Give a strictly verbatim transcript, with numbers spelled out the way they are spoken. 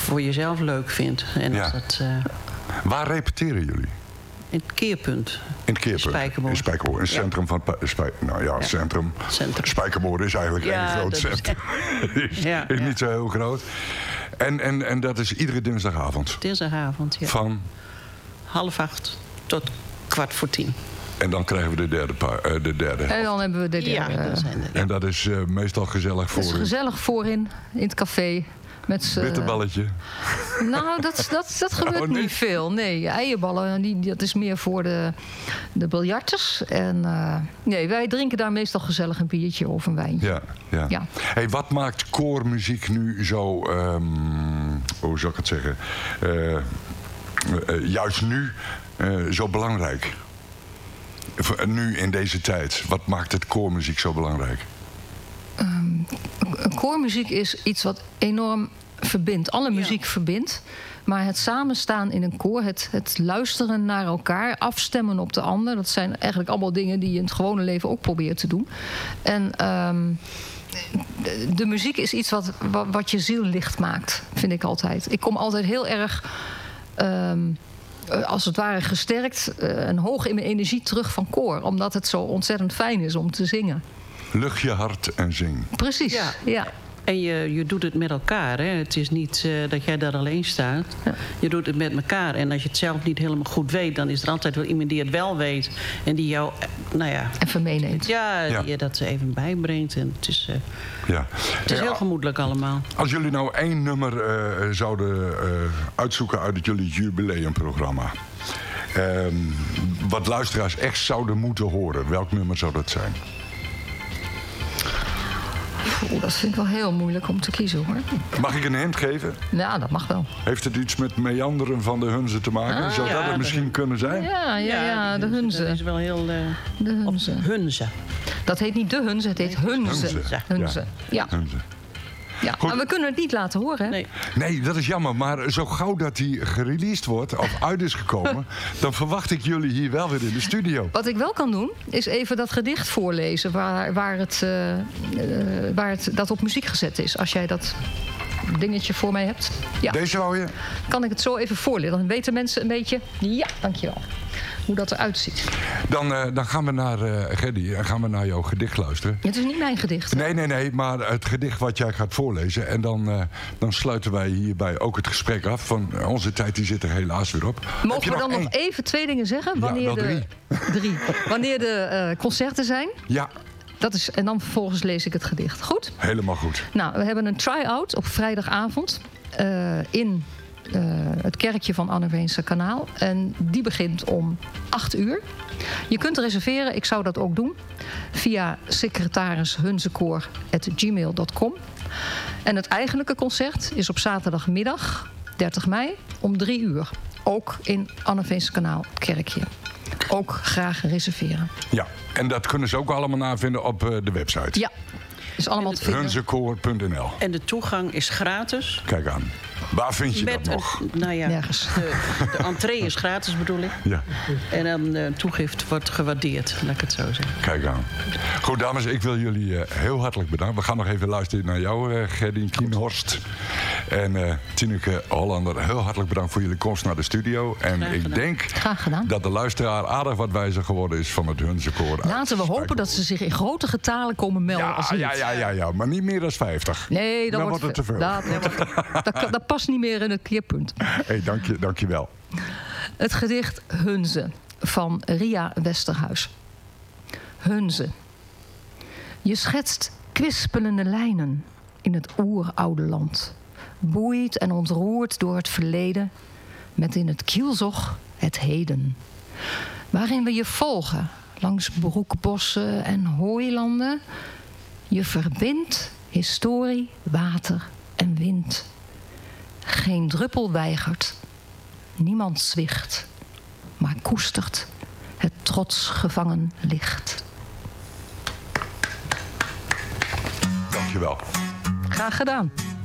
voor jezelf leuk vindt. En Ja. als dat, uh, Waar repeteren jullie? in het keerpunt. In het keerpunt. Spijkerboor. In Spijkerboor. In het Ja. centrum van het... Spij, nou ja, Ja. centrum. Centrum. Spijkerboor is eigenlijk Ja, één groot dat is- centrum. is Ja, is ja. niet zo heel groot. En, en, en dat is iedere dinsdagavond. Dinsdagavond, ja. Van... Half acht tot kwart voor tien. En dan krijgen we de derde, pa, uh, de derde En helft. dan hebben we de Ja, derde. dat zijn de, ja. En dat is uh, meestal gezellig Het is voor gezellig voorin, in het café. Met z'n- bitterballetje. Nou, dat, dat, dat gebeurt Oh, nee? niet veel. Nee, eierballen, die, dat is meer voor de, de biljarters. En uh, nee, wij drinken daar meestal gezellig een biertje of een wijntje. Ja, ja. Ja. Hey, wat maakt koormuziek nu zo... Um, hoe zou ik het zeggen? Uh, uh, juist nu uh, zo belangrijk? Nu in deze tijd. Wat maakt het koormuziek zo belangrijk? Um, koormuziek is iets wat enorm verbindt. Alle muziek ja. verbindt. Maar het samenstaan in een koor, het, het luisteren naar elkaar, afstemmen op de ander, dat zijn eigenlijk allemaal dingen die je in het gewone leven ook probeert te doen. En um, de, de muziek is iets wat, wat, wat je ziel licht maakt, vind ik altijd. Ik kom altijd heel erg... Um, als het ware gesterkt uh, en hoog in mijn energie terug van koor. Omdat het zo ontzettend fijn is om te zingen. Lucht je hart en zing. Precies, ja. ja. En je, je doet het met elkaar. Hè? Het is niet uh, dat jij daar alleen staat. Ja. Je doet het met elkaar. En als je het zelf niet helemaal goed weet... dan is er altijd wel iemand die het wel weet. En die jou, nou ja... Even meeneemt. Ja, ja. die je dat even bijbrengt. En het is, uh, ja. het is heel gemoedelijk allemaal. Als jullie nou één nummer uh, zouden uh, uitzoeken uit jullie jubileumprogramma... Uh, wat luisteraars echt zouden moeten horen... welk nummer zou dat zijn? Oeh, dat vind ik wel heel moeilijk om te kiezen, hoor. Mag ik een hint geven? Ja, dat mag wel. Heeft het iets met meanderen van de Hunze te maken? Ah, Zou ja, dat het misschien de, kunnen zijn? Ja, ja, ja, de Hunze. Dat is wel heel... Uh, de Hunze. Hunze. Dat heet niet de Hunze, het heet Hunze. Hunze. Hunze. Ja. Ja. Hunze. Ja, maar we kunnen het niet laten horen, hè? Nee. nee, dat is jammer. Maar zo gauw dat die gereleased wordt, of uit is gekomen... dan verwacht ik jullie hier wel weer in de studio. Wat ik wel kan doen, is even dat gedicht voorlezen... waar, waar, het, uh, uh, waar het, dat op muziek gezet is. Als jij dat dingetje voor mij hebt. Ja. Deze wou je? Kan ik het zo even voorlezen? Dan weten mensen een beetje... Ja, dankjewel. Hoe dat eruit ziet. Dan, uh, dan gaan we naar uh, Gerdy en gaan we naar jouw gedicht luisteren. Het is niet mijn gedicht. Nee, nee, nee, maar het gedicht wat jij gaat voorlezen. En dan, uh, dan sluiten wij hierbij ook het gesprek af. Van uh, onze tijd die zit er helaas weer op. Mogen we dan nog nog even twee dingen zeggen? Wanneer ja, wel de, drie. drie. Wanneer de uh, concerten zijn. Ja. Dat is, en dan vervolgens lees ik het gedicht. Goed? Helemaal goed. Nou, we hebben een try-out op vrijdagavond. Uh, in... Uh, het kerkje van Anneveense Kanaal. En die begint om acht uur. Je kunt reserveren, ik zou dat ook doen... via secretarishunzekoor at gmail dot com. En het eigenlijke concert is op zaterdagmiddag, dertig mei, om drie uur. Ook in Anneveense Kanaal kerkje. Ook graag reserveren. Ja, en dat kunnen ze ook allemaal navinden op uh, de website. Ja, is allemaal te vinden. hunzekoor punt n l. En de toegang is gratis. Kijk aan. Waar vind je Met dat nog? Een, nou ja, nergens. De, de entree is gratis, bedoel ik. Ja. En dan de toegift wordt gewaardeerd, laat ik het zo zeggen. Kijk aan. Goed, dames, ik wil jullie uh, heel hartelijk bedanken. We gaan nog even luisteren naar jou, uh, Gerdien Kienhorst. En uh, Tineke Hollander, heel hartelijk bedankt voor jullie komst naar de studio. En Graag ik gedaan. denk Graag gedaan. dat de luisteraar aardig wat wijzer geworden is van het Hunzekoor. Laten we hopen dat ze zich in grote getalen komen melden ja, als niet. ja, ja, ja, ja, maar niet meer dan vijftig. Nee, dan, Dan wordt wordt het te veel. Dat, dat, dat, dat past niet meer in het keerpunt. Hey, dank je, dank je wel. Het gedicht Hunze van Ria Westerhuis. Hunze. Je schetst kwispelende lijnen in het oeroude land. Boeit en ontroerd door het verleden, met in het kielzog het heden. Waarin we je volgen langs broekbossen en hooilanden. Je verbindt historie, water en wind. Geen druppel weigert, niemand zwicht, maar koestert het trots gevangen licht. Dank je wel. Graag gedaan.